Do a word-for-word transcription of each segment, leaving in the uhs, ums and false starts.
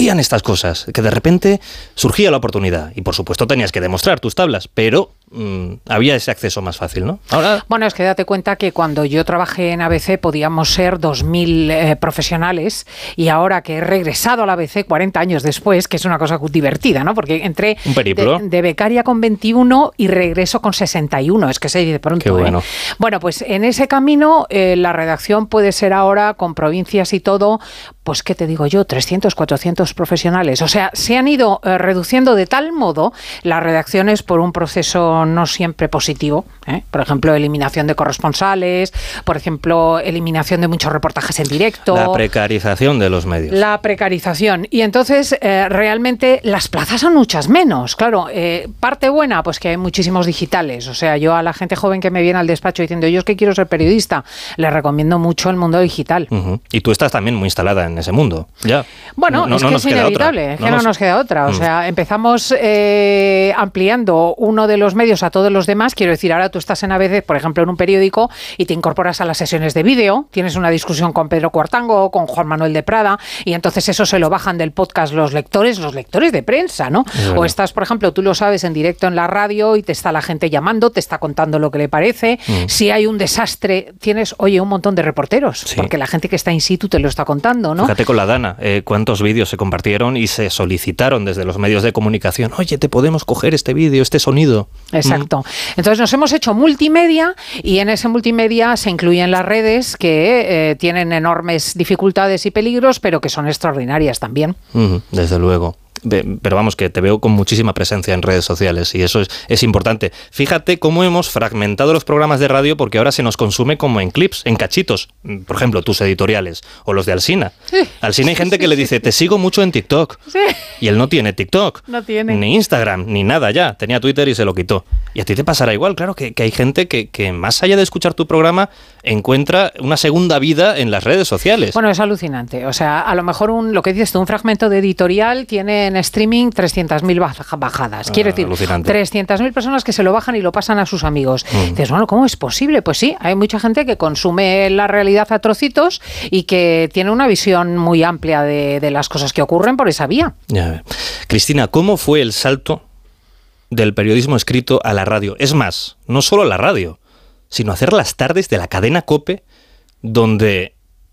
ocurrían estas cosas, que de repente surgía la oportunidad. Y por supuesto tenías que demostrar tus tablas, pero mmm, había ese acceso más fácil, ¿no? Ahora... Bueno, es que date cuenta que cuando yo trabajé en A B C podíamos ser dos mil eh, profesionales, y ahora que he regresado a la A B C cuarenta años después, que es una cosa divertida, ¿no? Porque entré Un periplo. De, de becaria con veintiuno y regreso con sesenta y uno, es que se dice pronto. Qué bueno. ¿eh? Bueno, pues en ese camino eh, la redacción puede ser ahora, con provincias y todo, pues ¿qué te digo yo? trescientos, cuatrocientos profesionales. O sea, se han ido eh, reduciendo de tal modo las redacciones por un proceso no siempre positivo, ¿eh? Por ejemplo, eliminación de corresponsales, por ejemplo, eliminación de muchos reportajes en directo. La precarización de los medios. La precarización. Y entonces, eh, realmente, las plazas son muchas menos. Claro, eh, parte buena, pues que hay muchísimos digitales. O sea, yo a la gente joven que me viene al despacho diciendo, yo es que quiero ser periodista, les recomiendo mucho el mundo digital. Uh-huh. Y tú estás también muy instalada en ese mundo, ya. Bueno, no, es no que es inevitable, es que no nos, nos queda otra. O sea, mm. empezamos eh, ampliando uno de los medios a todos los demás. Quiero decir, ahora tú estás en A B C, por ejemplo, en un periódico, y te incorporas a las sesiones de vídeo, tienes una discusión con Pedro Cuartango o con Juan Manuel de Prada, y entonces eso se lo bajan del podcast los lectores, los lectores de prensa, ¿no? Bueno. O estás, por ejemplo, tú lo sabes, en directo en la radio y te está la gente llamando, te está contando lo que le parece. Mm. Si hay un desastre, tienes, oye, un montón de reporteros, sí. porque la gente que está in situ te lo está contando, ¿no? Fíjate con la Dana, eh, cuántos vídeos se compartieron y se solicitaron desde los medios de comunicación, oye, te podemos coger este vídeo, este sonido. Exacto. Mm. Entonces nos hemos hecho multimedia, y en ese multimedia se incluyen las redes que eh, tienen enormes dificultades y peligros, pero que son extraordinarias también. Mm, desde luego. Pero vamos, que te veo con muchísima presencia en redes sociales y eso es, es importante. Fíjate cómo hemos fragmentado los programas de radio, porque ahora se nos consume como en clips, en cachitos. Por ejemplo, tus editoriales o los de Alsina. Sí. Alsina hay gente que le dice, te sigo mucho en TikTok. Sí. Y él no tiene TikTok. No tiene. Ni Instagram, ni nada ya. Tenía Twitter y se lo quitó. Y a ti te pasará igual, claro, que, que hay gente que, que más allá de escuchar tu programa encuentra una segunda vida en las redes sociales. Bueno, es alucinante. O sea, a lo mejor un, lo que dices tú, un fragmento de editorial tiene en streaming trescientas mil bajadas. Quiero decir, trescientas mil personas que se lo bajan y lo pasan a sus amigos. Mm. Dices, bueno, ¿cómo es posible? Pues sí, hay mucha gente que consume la realidad a trocitos y que tiene una visión muy amplia de, de las cosas que ocurren por esa vía. Ya. Cristina, ¿cómo fue el salto del periodismo escrito a la radio? Es más, no solo la radio, sino hacer las tardes de la cadena COPE, donde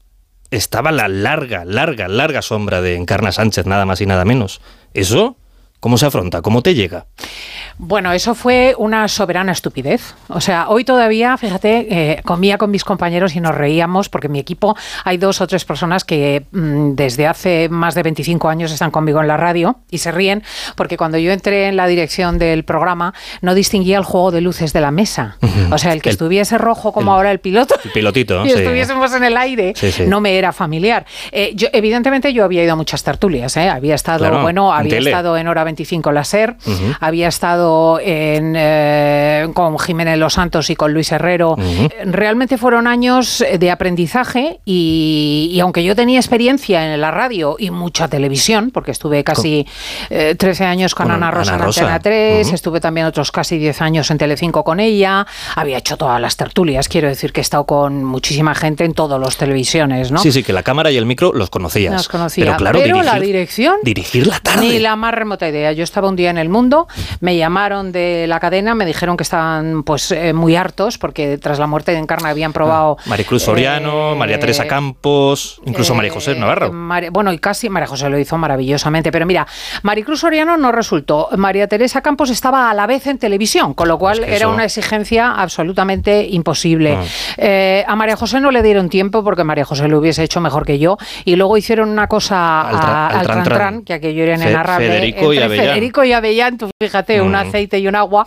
estaba la larga, larga, larga sombra de Encarna Sánchez, nada más y nada menos. ¿Eso cómo se afronta? ¿Cómo te llega? Bueno, eso fue una soberana estupidez. O sea, hoy todavía, fíjate, eh, comía con mis compañeros y nos reíamos, porque en mi equipo hay dos o tres personas que mmm, desde hace más de veinticinco años están conmigo en la radio y se ríen porque cuando yo entré en la dirección del programa no distinguía el juego de luces de la mesa. Uh-huh. O sea, el que el, estuviese rojo como el, ahora el piloto el pilotito, y sí. estuviésemos en el aire, sí, sí. no me era familiar. Eh, yo, evidentemente yo había ido a muchas tertulias, ¿eh? Había estado, claro, bueno, había tele. estado en Hora veinticinco la SER, uh-huh. había estado En, eh, con Jiménez Los Santos y con Luis Herrero. Uh-huh. Realmente fueron años de aprendizaje y, y aunque yo tenía experiencia en la radio y mucha televisión, porque estuve casi eh, trece años con, con Ana Rosa en Antena tres, uh-huh. estuve también otros casi diez años en Telecinco con ella, había hecho todas las tertulias, quiero decir que he estado con muchísima gente en todas las televisiones, ¿no? Sí, sí, que la cámara y el micro los conocías. Los conocía, pero, claro, pero dirigir, la dirección... Dirigir la tarde. Ni la más remota idea. Yo estaba un día en El Mundo, me llamaron de la cadena, me dijeron que estaban pues eh, muy hartos porque tras la muerte de Encarna habían probado... Ah, Maricruz Soriano, eh, María Teresa Campos, incluso eh, María José Navarro. María, bueno, y casi María José lo hizo maravillosamente, pero mira, Maricruz Soriano no resultó. María Teresa Campos estaba a la vez en televisión, con lo cual es que era eso... una exigencia absolutamente imposible. Ah. Eh, a María José no le dieron tiempo porque María José lo hubiese hecho mejor que yo y luego hicieron una cosa al, tra- a, al, al tran, tran, tran, que aquello era inenarrable. Federico y Avellán. Federico y Avellán, tú fíjate, mm. un aceite y un agua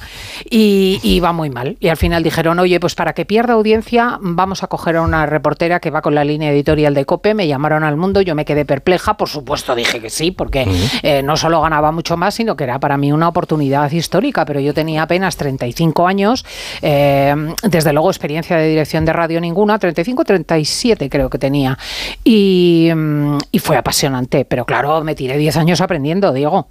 y, y va muy mal. Y al final dijeron, oye, pues para que pierda audiencia vamos a coger a una reportera que va con la línea editorial de COPE. Me llamaron al Mundo, yo me quedé perpleja, por supuesto dije que sí, porque uh-huh. eh, no solo ganaba mucho más, sino que era para mí una oportunidad histórica, pero yo tenía apenas treinta y cinco años, eh, desde luego experiencia de dirección de radio ninguna, treinta y cinco, treinta y siete creo que tenía, y, y fue apasionante, pero claro, me tiré diez años aprendiendo, Diego.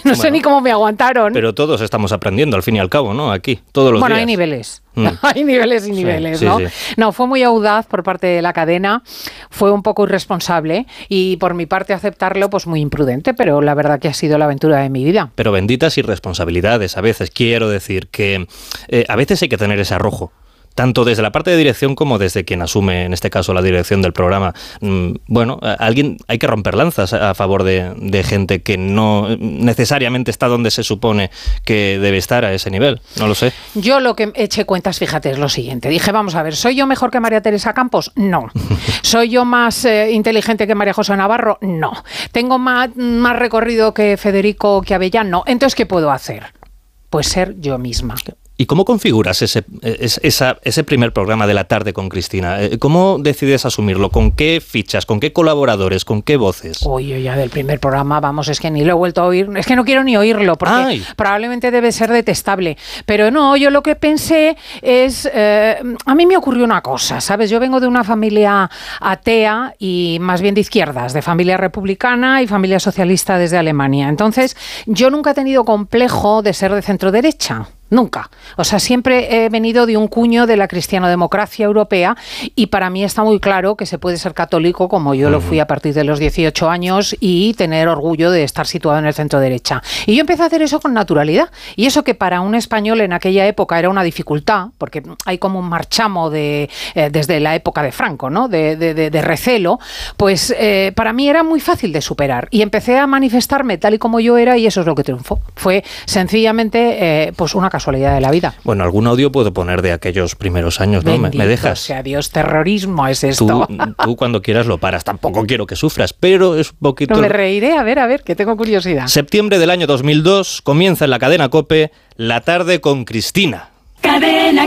no bueno, sé ni cómo me aguantaron. Pero todos estamos aprendiendo, al fin y al cabo, ¿no? Aquí, todos los bueno, días. Bueno, hay niveles. Mm. Hay niveles y niveles, sí, ¿no? Sí, sí. No, fue muy audaz por parte de la cadena, fue un poco irresponsable y por mi parte aceptarlo, pues muy imprudente, pero la verdad que ha sido la aventura de mi vida. Pero benditas irresponsabilidades a veces. Quiero decir que eh, a veces hay que tener ese arrojo. Tanto desde la parte de dirección como desde quien asume, en este caso, la dirección del programa. Bueno, alguien hay que romper lanzas a favor de, de gente que no necesariamente está donde se supone que debe estar a ese nivel. No lo sé. Yo lo que eché cuentas, fíjate, es lo siguiente. Dije, vamos a ver, ¿soy yo mejor que María Teresa Campos? No. ¿Soy yo más eh, inteligente que María José Navarro? No. ¿Tengo más, más recorrido que Federico Chiavellano? Entonces, ¿qué puedo hacer? Pues ser yo misma. ¿Y cómo configuras ese, ese, ese primer programa de la tarde con Cristina? ¿Cómo decides asumirlo? ¿Con qué fichas? ¿Con qué colaboradores? ¿Con qué voces? Oye, ya del primer programa, vamos, es que ni lo he vuelto a oír. Es que no quiero ni oírlo, porque Ay. probablemente debe ser detestable. Pero no, yo lo que pensé es... Eh, a mí me ocurrió una cosa, ¿sabes? Yo vengo de una familia atea y más bien de izquierdas, de familia republicana y familia socialista desde Alemania. Entonces, yo nunca he tenido complejo de ser de centro derecha. Nunca. O sea, siempre he venido de un cuño de la cristianodemocracia europea y para mí está muy claro que se puede ser católico como yo uh-huh. lo fui a partir de los dieciocho años y tener orgullo de estar situado en el centro derecha. Y yo empecé a hacer eso con naturalidad. Y eso que para un español en aquella época era una dificultad, porque hay como un marchamo de, eh, desde la época de Franco, ¿no? De, de, de, de recelo, pues eh, para mí era muy fácil de superar. Y empecé a manifestarme tal y como yo era y eso es lo que triunfó. Fue sencillamente eh, pues una casualidad de la vida. Bueno, algún audio puedo poner de aquellos primeros años, ¿no? Bendito ¿Me, me dejas? sea Dios, terrorismo es esto. Tú, tú cuando quieras lo paras, tampoco quiero que sufras, pero es un poquito... No me reiré, a ver, a ver, que tengo curiosidad. Septiembre del año dos mil dos, comienza en la cadena COPE La tarde con Cristina. Cadena